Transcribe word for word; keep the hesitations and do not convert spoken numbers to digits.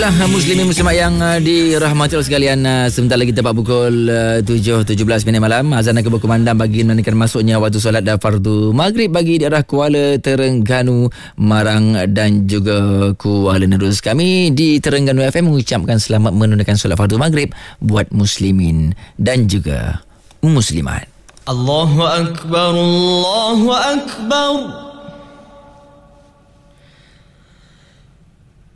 Muslimin muslimat yang uh, dirahmati Allah sekalian, uh, sebentar lagi tepat pukul uh, tujuh tujuh belas minit malam. Azan akan berkumandang bagi menandakan masuknya waktu solat dan fardu maghrib bagi daerah Kuala Terengganu, Marang dan juga Kuala Nerus. Kami di Terengganu F M mengucapkan selamat menunaikan solat fardu maghrib buat muslimin dan juga muslimat. Allahu Akbar, Allahu Akbar.